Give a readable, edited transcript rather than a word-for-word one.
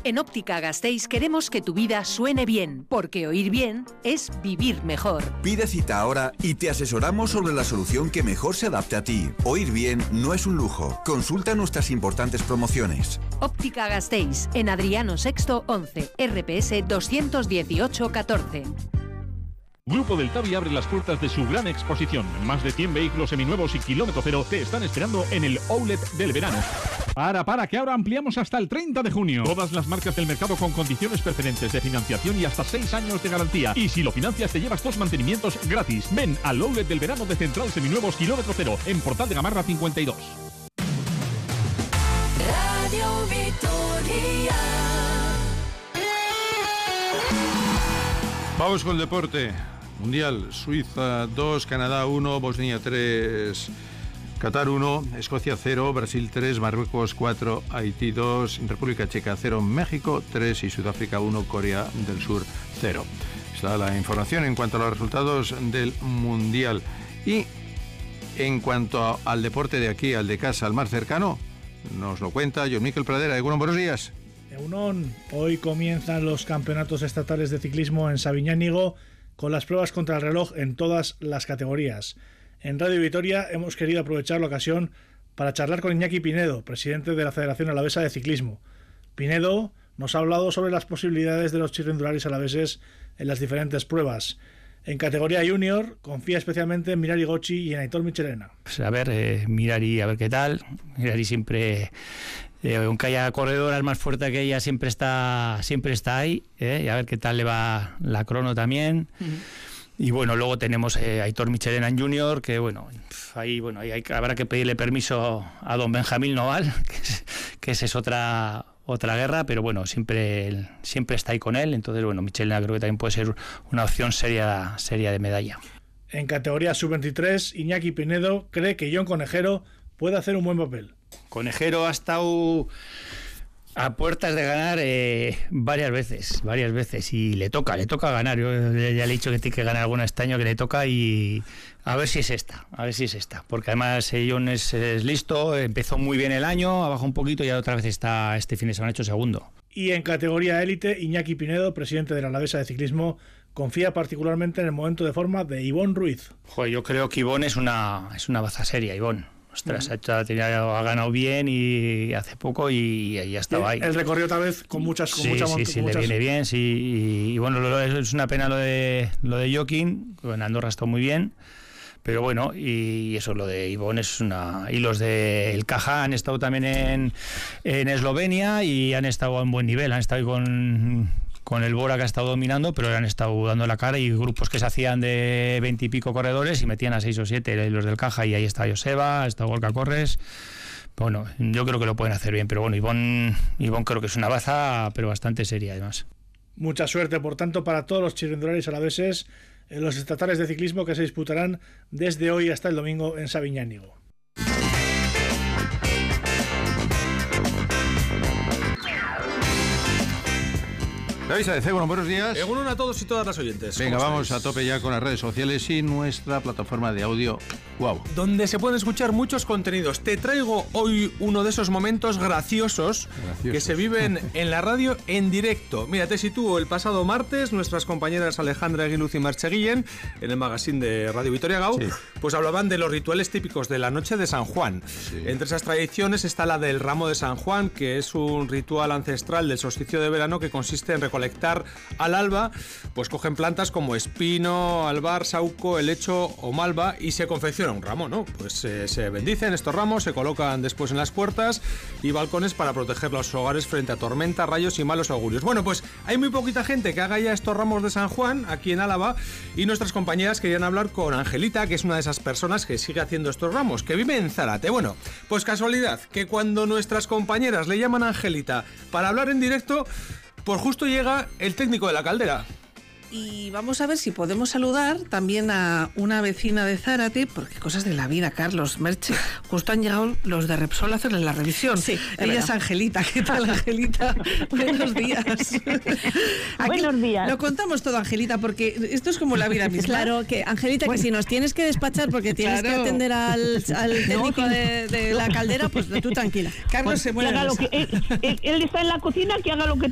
En Óptica Gasteiz queremos que tu vida suene bien, porque oír bien es vivir mejor. Pide cita ahora y te asesoramos sobre la solución que mejor se adapte a ti. Oír bien no es un lujo. Consulta nuestras importantes promociones. Óptica Gasteiz, en Adriano VI 11, RPS 218 14. Grupo del Tavi abre las puertas de su gran exposición. Más de 100 vehículos seminuevos y kilómetro cero te están esperando en el Outlet del verano. Para, que ahora ampliamos hasta el 30 de junio. Todas las marcas del mercado con condiciones preferentes de financiación y hasta 6 años de garantía. Y si lo financias te llevas 2 mantenimientos gratis. Ven al Outlet del verano de Central Seminuevos kilómetro cero en Portal de Gamarra 52. Radio Vitoria. Vamos con el deporte. Mundial, Suiza 2, Canadá 1, Bosnia 3, Qatar 1, Escocia 0, Brasil 3, Marruecos 4, Haití 2, República Checa 0, México 3 y Sudáfrica 1, Corea del Sur 0. Está la información en cuanto a los resultados del Mundial. Y en cuanto al deporte de aquí, al de casa, al más cercano, nos lo cuenta John Miquel Pradera. Buenos días. Egunon, hoy comienzan los campeonatos estatales de ciclismo en Sabiñánigo con las pruebas contra el reloj en todas las categorías. En Radio Vitoria hemos querido aprovechar la ocasión para charlar con Iñaki Pinedo, presidente de la Federación Alavesa de Ciclismo. Pinedo nos ha hablado sobre las posibilidades de los chirrindularis alaveses en las diferentes pruebas. En categoría junior confía especialmente en Mirari Gochi y en Aitor Michelena. Pues a ver, Mirari, a ver qué tal. Mirari siempre, aunque haya corredoras más fuerte que ella, siempre está ahí, y a ver qué tal le va la crono también. Y bueno, luego tenemos a Aitor Michelena en junior, que ahí habrá que pedirle permiso a don Benjamín Noval, que esa es otra guerra, pero bueno, siempre está ahí con él. Entonces Michelena creo que también puede ser una opción seria de medalla. En categoría sub-23, Iñaki Pinedo cree que Jon Conejero puede hacer un buen papel. Conejero ha estado a puertas de ganar varias veces y le toca ganar. Yo ya le he dicho que tiene que ganar alguna este año, que le toca, y a ver si es esta, porque además Jon es listo, empezó muy bien el año, ha bajado un poquito y otra vez está este fin de semana hecho segundo. Y en categoría élite, Iñaki Pinedo, presidente de la Alavesa de Ciclismo, confía particularmente en el momento de forma de Ivonne Ruiz. Yo creo que Ivonne es una baza seria, Ivonne. Ostras, ha ganado bien y hace poco y ya estaba ahí. El recorrido tal vez con mucha le viene bien, sí. Y es una pena lo de Joaquín, en Andorra está muy bien, pero y eso, lo de Ivonne es una... Y los de El Caja han estado también en Eslovenia y han estado a un buen nivel, han estado ahí con el Bora, que ha estado dominando, pero han estado dando la cara, y grupos que se hacían de 20 y pico corredores y metían a 6 o 7 los del Caja, y ahí está Joseba, está Gorka Corres. Yo creo que lo pueden hacer bien, pero Ivonne creo que es una baza, pero bastante seria además. Mucha suerte, por tanto, para todos los chirrindularis alaveses en los estatales de ciclismo que se disputarán desde hoy hasta el domingo en Sabiñánigo. David Saez, buenos días. Egunon a todos y todas las oyentes. Venga, vamos a tope ya con las redes sociales y nuestra plataforma de audio Wow, donde se pueden escuchar muchos contenidos. Te traigo hoy uno de esos momentos graciosos que se viven en la radio en directo. Mira, te sitúo. El pasado martes, nuestras compañeras Alejandra Aguiluz y Merche Guillén, en el magazine de Radio Vitoria Gau, pues hablaban de los rituales típicos de la noche de San Juan. Entre esas tradiciones está la del ramo de San Juan, que es un ritual ancestral del solsticio de verano que consiste en recolectar al alba, pues cogen plantas como espino, albar, sauco, helecho o malva y se confecciona un ramo, ¿no? Pues se bendicen estos ramos, se colocan después en las puertas y balcones para proteger los hogares frente a tormentas, rayos y malos augurios. Bueno, pues hay muy poquita gente que haga ya estos ramos de San Juan aquí en Álava, y nuestras compañeras querían hablar con Angelita, que es una de esas personas que sigue haciendo estos ramos, que vive en Zárate. Bueno, pues casualidad que cuando nuestras compañeras le llaman a Angelita para hablar en directo, pues justo llega el técnico de la caldera. Y vamos a ver si podemos saludar también a una vecina de Zárate, porque cosas de la vida, Carlos, Merche. Justo han llegado los de Repsol a hacerle la revisión. Sí, ella es Angelita. ¿Qué tal, Angelita? Buenos días. Buenos días. Lo contamos todo, Angelita, porque esto es como la vida misma. Claro, que Angelita, que si nos tienes que despachar porque tienes que atender al técnico de la caldera, pues tú tranquila. Carlos se muere. Él está en la cocina, que haga lo que